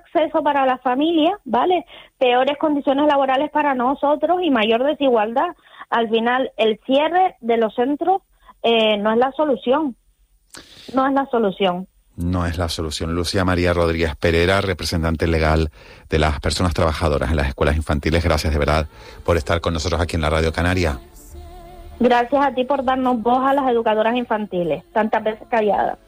acceso para la familia, ¿vale? Peores condiciones laborales para nosotros y mayor desigualdad. Al final, el cierre de los centros no es la solución. No es la solución. No es la solución. Lucía María Rodríguez Pereira, representante legal de las personas trabajadoras en las escuelas infantiles, gracias de verdad por estar con nosotros aquí en la Radio Canaria. Gracias a ti por darnos voz a las educadoras infantiles, tantas veces calladas.